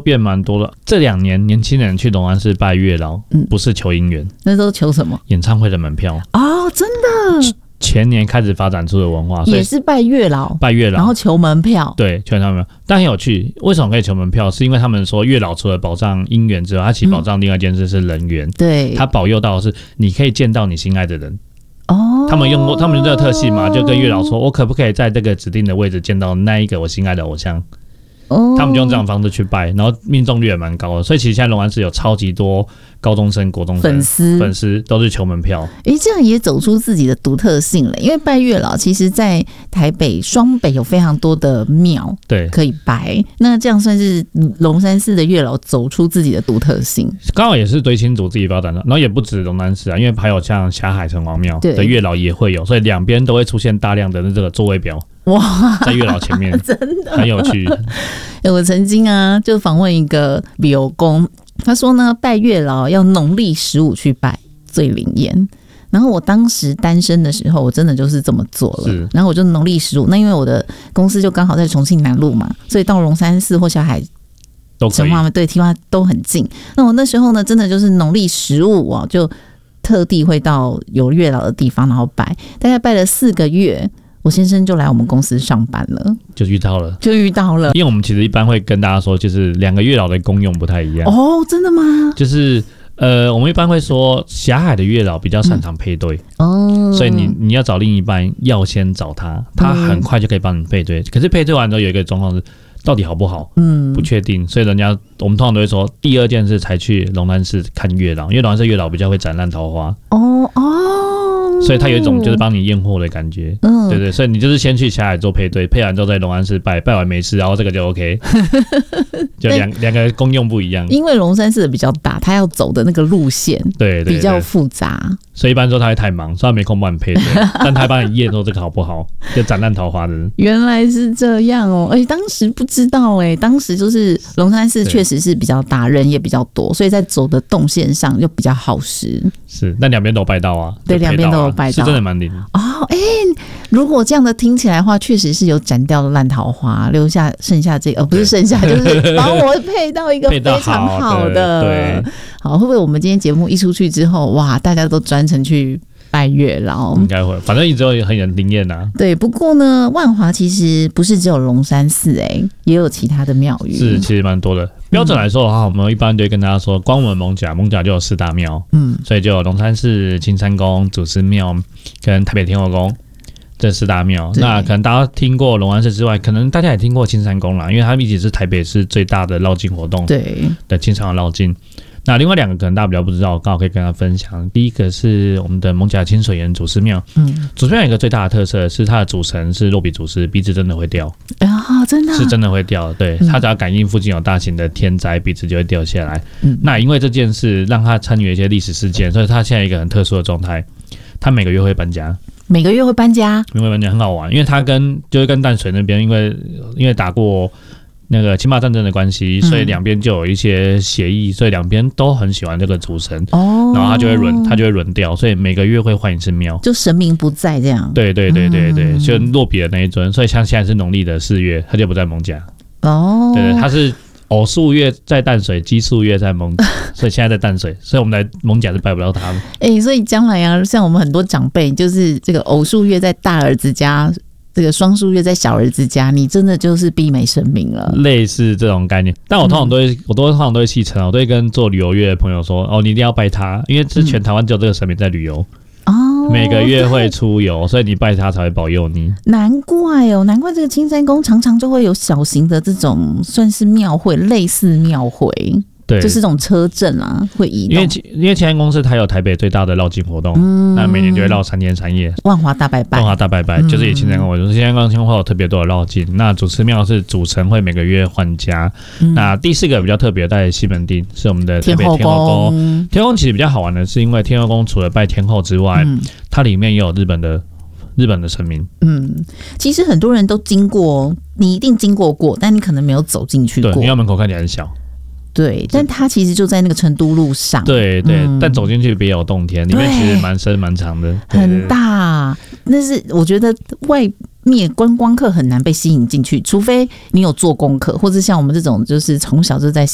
变蛮多的。这2年年轻人去龙安寺拜月老，不是求姻缘， 那都求什么？ 演唱会的门票哦，真的。 前年开始发展出的文化， 也是拜月老，然后求门票。 对，求他们。但很有趣，为什么可以求门票？是因为他们说月老除了保障姻缘之外，他其实保障另外一件事是人缘。 对， 他保佑到的是你可以见到你心爱的人。 哦， 他们用这个特性嘛，就跟月老说，我可不可以在这个指定的位置见到那一个我心爱的偶像？他们就用这样的方式去拜，然后命中率也蛮高的，所以其实现在龙安寺有超级多高中生、国中生粉丝都是求门票。 这样也走出自己的独特性了。因为拜月老，其实在台北、双北有非常多的庙，对，可以拜。那这样算是龙山寺的月老走出自己的独特性， 刚好也是堆清楚自己发展的。然后也不止龙山寺啊，因为还有像霞海城隍庙的月老也会有，所以两边都会出现大量的这个座位表。哇，在月老前面真的很有趣。 我曾经就访问一个庙公，他说呢，拜月老要农历15去拜最灵验。然后我当时单身的时候，我真的就是这么做了。然后我就农历15，那因为我的公司就刚好在重庆南路嘛，所以到龙山寺或霞海城隍对提花都很近。那我那时候呢，真的就是农历15就特地会到有月老的地方，然后拜，大概拜了4个月。我先生就来我们公司上班了，就遇到了。 因为我们其实一般会跟大家说，就是2个月老的功用不太一样。 哦，真的吗？ 就是我们一般会说，霞海的月老比较擅长配对，所以你要找另一半，要先找他，他很快就可以帮你配对。可是配对完之后，有一个状况是，到底好不好？不确定。所以我们通常都会说，第2件事才去龙山寺看月老，因为龙山寺月老比较会斩烂桃花。所以他有一种就是帮你验货的感觉，对对，所以你就是先去霞海做配对，配完之后在龙安寺拜完没事，然后这个就 OK， 就两个功用不一样。 因为龙山寺的比较大，他要走的那个路线对比较复杂， 所以一般说他会太忙，所以他没空帮你配对，但他帮你验说这个好不好，就斩烂桃花的人。 原来是这样哦，当时不知道当时就是龙山寺确实是比较大，人也比较多，所以在走的动线上就比较耗时。 是，那两边都拜到啊， 对，两边都有拜到， 是真的蛮灵哦。如果这样的听起来的话，确实是有斩掉的烂桃花，留下剩下这个，不是剩下，就是帮我配到一个非常好的。对，好，会不会我们今天节目一出去之后，哇，大家都专程去拜月老？ 应该会，反正一直都很灵验啊。 对，不过呢，万华其实不是只有龙山寺，也有其他的庙宇， 是其实蛮多的。标准来说的话，我们一般就会跟大家说，光我们艋舺就有4大庙，所以就有龙山寺、青山宫、祖师庙跟台北天后宫这4大庙。那可能大家听过龙安寺之外，可能大家也听过青山宫啦，因为它一直是台北市最大的绕境活动，对的经常绕境。那另外2个可能大家比较不知道，刚好可以跟大家分享。第一个是我们的艋舺清水岩祖师庙，祖师庙有一个最大的特色是它的主神是落笔祖师，鼻子真的会掉真的是真的会掉，对，他只要感应附近有大型的天灾，鼻子就会掉下来。那因为这件事让他参与一些历史事件，所以他现在一个很特殊的状态，他每个月会搬家。 每个月会搬家很好玩，因为他就是跟淡水那边，因为打过那个清霸战争的关系，所以两边就有一些协议，所以两边都很喜欢这个主神然后他就会轮调，所以每个月会换一次庙， 就神明不在这样。 对，就落笔的那一尊，所以像现在是农历的4月，他就不在艋舺对，他是偶数月在淡水，奇数月在艋舺，所以现在在淡水，所以我们来艋舺是拜不到他们。 所以将来像我们很多长辈，就是这个偶数月在大儿子家，这个双数月在小儿子家，你真的就是逼没神明了， 类似这种概念。但我通常都会戏称，我都会跟做旅游业的朋友说，你一定要拜他，因为是全台湾只有这个神明在旅游每个月会出游，所以你拜他才会保佑你。难怪这个青山宫常常就会有小型的这种算是庙会，类似庙会。对，就是这种车阵会移动。因为青山宫是它有台北最大的绕境活动，那每年就会绕3天3夜。万华大拜拜，就是以青山宫为主。青山宫会有特别多的绕境。那祖师庙是主神会每个月换家。那第4个比较特别在西门町，是我们的台北天后宫。天后宫其实比较好玩的是，因为天后宫除了拜天后之外，它里面也有日本的神明。其实很多人都经过，你一定经过，但你可能没有走进去过。对，因为门口看起来很小。对，但它其实就在那个成都路上。对，但走进去别有洞天，里面其实蛮深蛮长的，很大。但是我觉得外面观光客很难被吸引进去，除非你有做功课，或者像我们这种就是从小就在